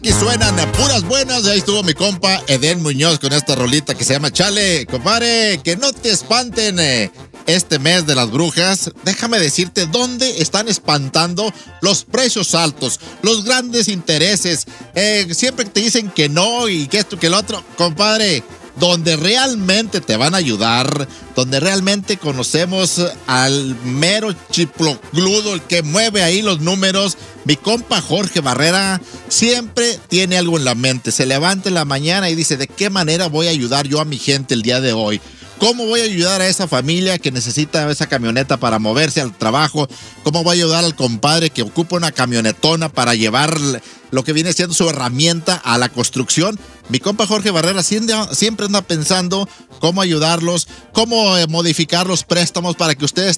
Aquí suenan puras buenas. Ahí estuvo mi compa Eden Muñoz con esta rolita que se llama Chale. Compadre, que no te espanten este mes de las brujas. Déjame decirte dónde están espantando los precios altos, los grandes intereses. Siempre te dicen que no y que esto, que el otro. Compadre, donde realmente te van a ayudar, donde realmente conocemos al mero chiplocludo, el que mueve ahí los números, mi compa Jorge Barrera siempre tiene algo en la mente. Se levanta en la mañana y dice, ¿de qué manera voy a ayudar yo a mi gente el día de hoy? ¿Cómo voy a ayudar a esa familia que necesita esa camioneta para moverse al trabajo? ¿Cómo voy a ayudar al compadre que ocupa una camionetona para llevar lo que viene siendo su herramienta a la construcción? Mi compa Jorge Barrera siempre anda pensando cómo ayudarlos, cómo modificar los préstamos para que usted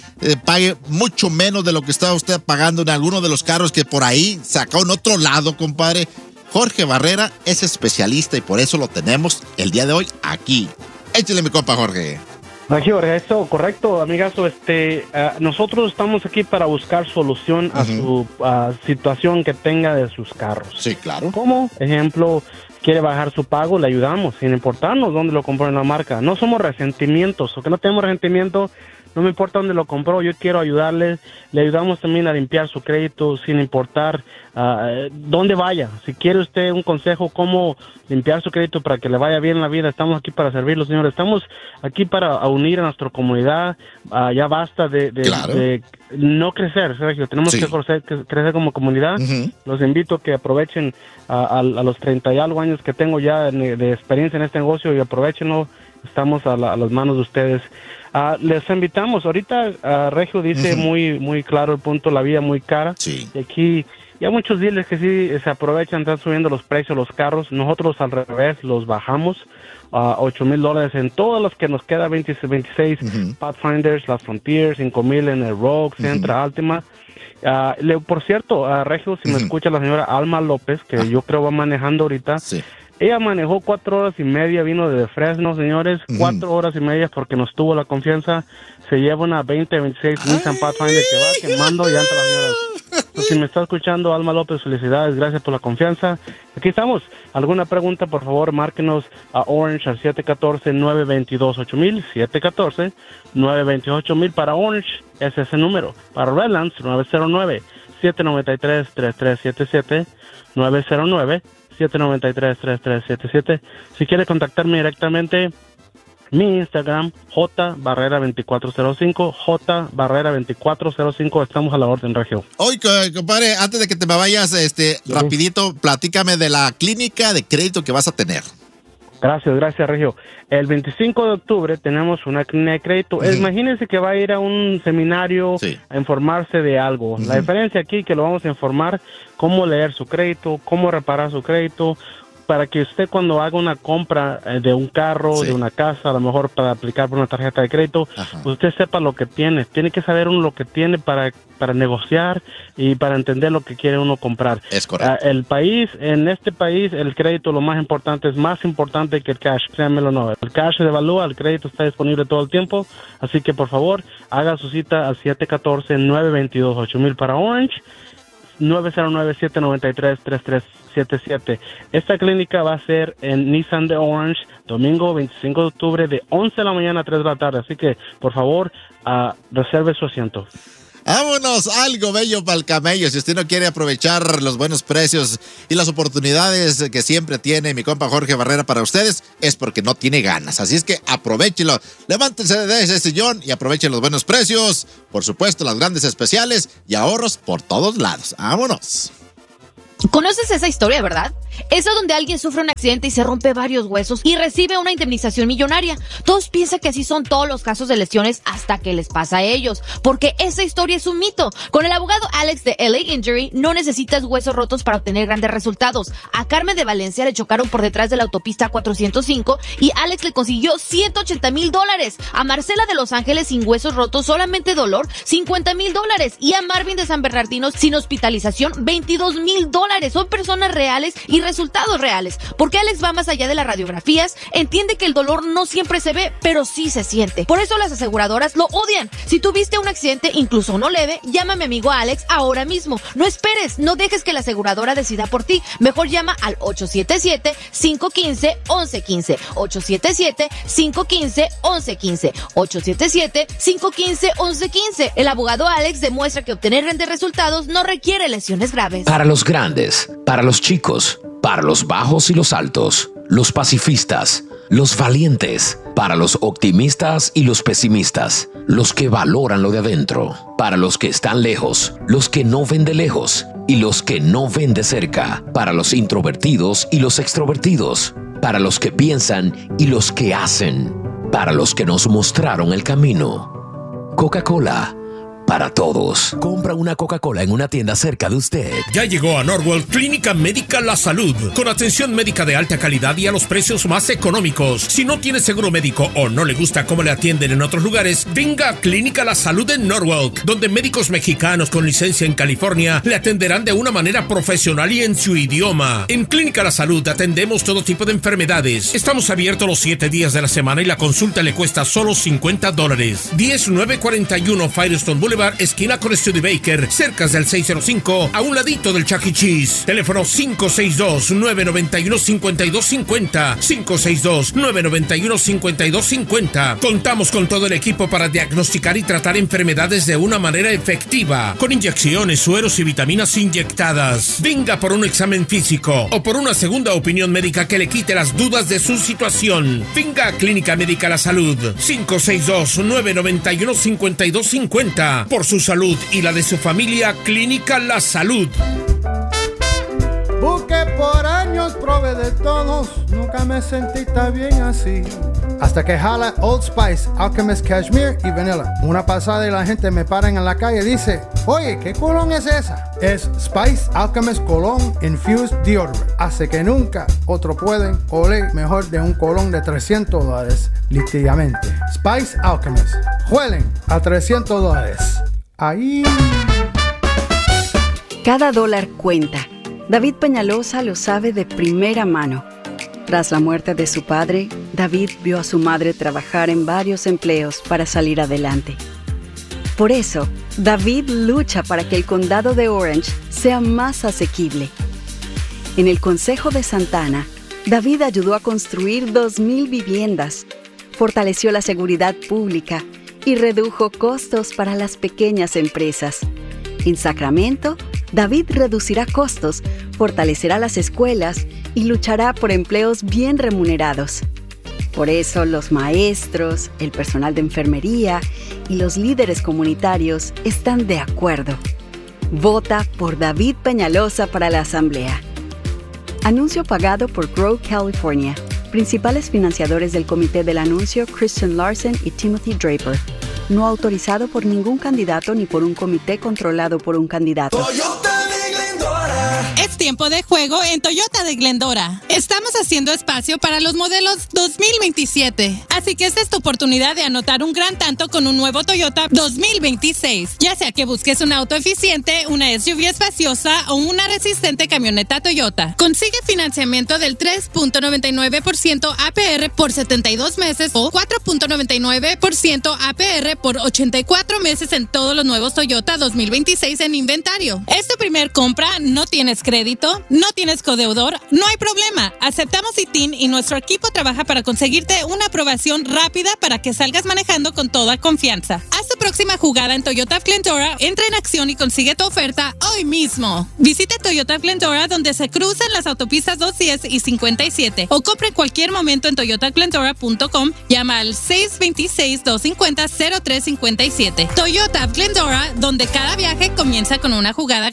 pague mucho menos de lo que está usted pagando en alguno de los carros que por ahí sacó en otro lado, compadre. Jorge Barrera es especialista y por eso lo tenemos el día de hoy aquí. Échale, mi compa Jorge. Aquí, Jorge, eso correcto, amigazo. Nosotros estamos aquí para buscar solución a su situación que tenga de sus carros. Sí, claro. Como ejemplo, quiere bajar su pago, le ayudamos, sin importarnos dónde lo compró en la marca. No somos resentimientos, o que no tenemos resentimiento. No me importa dónde lo compró, yo quiero ayudarle. Le ayudamos también a limpiar su crédito sin importar dónde vaya. Si quiere usted un consejo cómo limpiar su crédito para que le vaya bien en la vida, estamos aquí para servirlo, señores. Estamos aquí para unir a nuestra comunidad. Ya basta de no crecer, Sergio. Tenemos que crecer como comunidad. Los invito a que aprovechen a los 30 y algo años que tengo ya de experiencia en este negocio y aprovechenlo. Estamos a las manos de ustedes. Les invitamos. Ahorita Regio dice muy claro el punto, la vida muy cara. Sí. Y aquí ya muchos dealers que sí se aprovechan, están subiendo los precios de los carros. Nosotros al revés los bajamos a $8,000 en todas las que nos queda, 26 Pathfinders, las Frontiers, 5,000 en el Rogue, Sentra, Altima. Por cierto, Regio, si me escucha la señora Alma López, que yo creo va manejando ahorita. Sí. Ella manejó 4 horas y media, vino de Fresno, señores, 4 horas y media porque nos tuvo la confianza. Se lleva una 2026 Nissan Pathfinder que va quemando llantas, señoras. Entonces, si me está escuchando, Alma López, felicidades, gracias por la confianza. Aquí estamos. ¿Alguna pregunta? Por favor, márquenos a Orange al 714-922-8000, 714-922-8000 para Orange, es ese número. Para Redlands, 909-793-3377, 909-793-3377. Si quiere contactarme directamente, mi Instagram, jbarrera2405, jbarrera2405. Estamos a la orden, Regio. Oye, compadre, antes de que te me vayas, rapidito, platícame de la clínica de crédito que vas a tener. Gracias, Regio. El 25 de octubre tenemos una clínica de crédito. Imagínense que va a ir a un seminario a informarse de algo. La diferencia aquí es que lo vamos a informar cómo leer su crédito, cómo reparar su crédito, para que usted cuando haga una compra de un carro, de una casa, a lo mejor para aplicar por una tarjeta de crédito, usted sepa lo que tiene. Tiene que saber uno lo que tiene para negociar y para entender lo que quiere uno comprar. Es correcto. En este país, el crédito lo más importante es más importante que el cash, créanmelo no. El cash se devalúa, el crédito está disponible todo el tiempo, así que por favor, haga su cita al 714-922-8000 para Orange, 909-793-3377. Esta clínica va a ser en Nissan de Orange, domingo 25 de octubre de 11 de la mañana a 3 de la tarde. Así que, por favor, reserve su asiento. Vámonos, algo bello para el camello. Si usted no quiere aprovechar los buenos precios y las oportunidades que siempre tiene mi compa Jorge Barrera para ustedes, es porque no tiene ganas. Así es que aprovechenlo. Levántense de ese sillón y aprovechen los buenos precios. Por supuesto, las grandes especiales y ahorros por todos lados. Vámonos. ¿Conoces esa historia, verdad? Esa donde alguien sufre un accidente y se rompe varios huesos y recibe una indemnización millonaria. Todos piensan que así son todos los casos de lesiones hasta que les pasa a ellos, porque esa historia es un mito. Con el abogado Alex de LA Injury no necesitas huesos rotos para obtener grandes resultados. A Carmen de Valencia le chocaron por detrás de la autopista 405 y Alex le consiguió $180,000. A Marcela de Los Ángeles sin huesos rotos, solamente dolor, $50,000. Y a Marvin de San Bernardino sin hospitalización, $22,000. Son personas reales y resultados reales. Porque Alex va más allá de las radiografías, entiende que el dolor no siempre se ve, pero sí se siente. Por eso las aseguradoras lo odian. Si tuviste un accidente, incluso no leve, llama a mi amigo Alex ahora mismo. No esperes, no dejes que la aseguradora decida por ti. Mejor llama al 877-515-1115. 877-515-1115. 877-515-1115. El abogado Alex demuestra que obtener grandes resultados no requiere lesiones graves. Para los grandes, para los chicos, para los bajos y los altos, los pacifistas, los valientes, para los optimistas y los pesimistas, los que valoran lo de adentro, para los que están lejos, los que no ven de lejos y los que no ven de cerca, para los introvertidos y los extrovertidos, para los que piensan y los que hacen, para los que nos mostraron el camino. Coca-Cola, para todos. Compra una Coca-Cola en una tienda cerca de usted. Ya llegó a Norwell Clínica Médica La Salud, con atención médica de alta calidad y a los precios más económicos. Si no tiene seguro médico o no le gusta cómo le atienden en otros lugares, venga a Clínica La Salud en Norwalk, donde médicos mexicanos con licencia en California le atenderán de una manera profesional y en su idioma. En Clínica La Salud atendemos todo tipo de enfermedades. Estamos abiertos los 7 días de la semana y la consulta le cuesta solo $50. 10941 Firestone Boulevard, esquina con Studebaker, cerca del 605, a un ladito del Chuck E. Cheese. Teléfono 562-991-5250. 562-991-5250. Contamos con todo el equipo para diagnosticar y tratar enfermedades de una manera efectiva, con inyecciones, sueros y vitaminas inyectadas. Venga por un examen físico o por una segunda opinión médica que le quite las dudas de su situación. Venga a Clínica Médica La Salud. 562-991-5250. Por su salud y la de su familia, Clínica La Salud. Busqué por años, probé de todos, nunca me sentí tan bien así. Hasta que jala Old Spice, Alchemist Cashmere y Vanilla. Una pasada y la gente me para en la calle y dice, oye, ¿qué colón es esa? Es Spice Alchemist Cologne Infused Deodorant. Hace que nunca otro pueden oler mejor de un colón de $300, literalmente. Spice Alchemist. Huelen a $300. Ahí. Cada dólar cuenta. David Peñalosa lo sabe de primera mano. Tras la muerte de su padre, David vio a su madre trabajar en varios empleos para salir adelante. Por eso, David lucha para que el condado de Orange sea más asequible. En el Consejo de Santana, David ayudó a construir 2,000 viviendas, fortaleció la seguridad pública y redujo costos para las pequeñas empresas. En Sacramento, David reducirá costos, fortalecerá las escuelas y luchará por empleos bien remunerados. Por eso los maestros, el personal de enfermería y los líderes comunitarios están de acuerdo. Vota por David Peñalosa para la Asamblea. Anuncio pagado por Grow California. Principales financiadores del comité del anuncio: Christian Larson y Timothy Draper. No autorizado por ningún candidato ni por un comité controlado por un candidato. Es tiempo de juego en Toyota de Glendora. Estamos haciendo espacio para los modelos 2027. Así que esta es tu oportunidad de anotar un gran tanto con un nuevo Toyota 2026. Ya sea que busques un auto eficiente, una SUV espaciosa o una resistente camioneta Toyota. Consigue financiamiento del 3.99% APR por 72 meses o 4.99% APR por 84 meses en todos los nuevos Toyota 2026 en inventario. ¿Es tu primer compra? ¿No tienes crédito? ¿No tienes codeudor? No hay problema. Aceptamos ITIN y nuestro equipo trabaja para conseguirte una aprobación rápida para que salgas manejando con toda confianza. Haz tu próxima jugada en Toyota of Glendora, entra en acción y consigue tu oferta hoy mismo. Visite Toyota of Glendora, donde se cruzan las autopistas 210 y 57, o compre en cualquier momento en toyotaglendora.com. Llama al 626-250-0357. Toyota of Glendora, donde cada viaje comienza con una jugada